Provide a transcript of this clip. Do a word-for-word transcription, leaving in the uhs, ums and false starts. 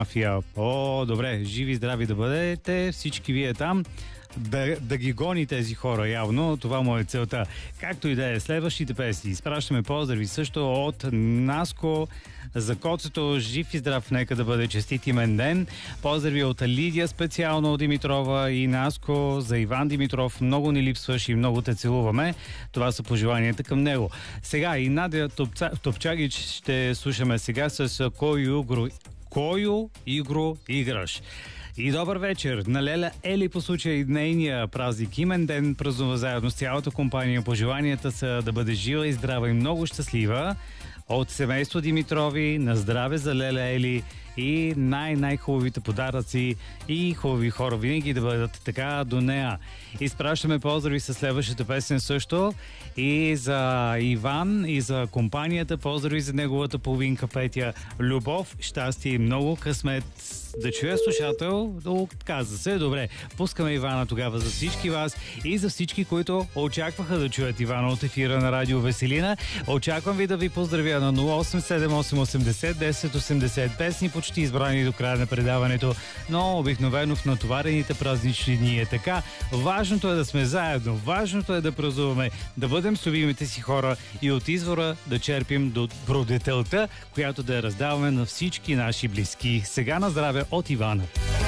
Мафия. О, добре, живи, здрави да бъдете, всички вие там. Да, да ги гони тези хора явно, това му е целта. Както и да е, следващите песни. Изпращаме поздрави също от Наско за коцето. Жив и здрав, нека да бъде, честит имен ден. Поздрави от Лидия специално от Димитрова и Наско за Иван Димитров. Много ни липсваш и много те целуваме. Това са пожеланията към него. Сега и Надя Топца, Топчагич ще слушаме сега с Кою Игро, Кою Игро играш. И добър вечер на Леля Ели по случай нейния празник имен ден. Празнува заедно с цялата компания. Пожеланията са да бъде жива и здрава и много щастлива. От семейство Димитрови на здраве за Леля Ели и най-най-хубавите подаръци и хубави хора винаги да бъдат така до нея. Изпращаме поздрави с следващата песен също и за Иван и за компанията. Поздрави за неговата половинка Петя. Любов, щастие и много късмет. Да чуя слушател, да отказа се. Добре, пускаме Ивана тогава за всички вас и за всички, които очакваха да чуят Ивана от ефира на Радио Веселина. Очаквам ви да ви поздравя на нула осем седем осем осемдесет десет осемдесет. Песни почти избрани до края на предаването, но обикновено в натоварените празнични дни е така. Важното е да сме заедно, важното е да празнуваме, да бъдем с любимите си хора и от извора да черпим до добродетелта, която да я раздаваме на всички наши близки. Сега на здраве от Ивана.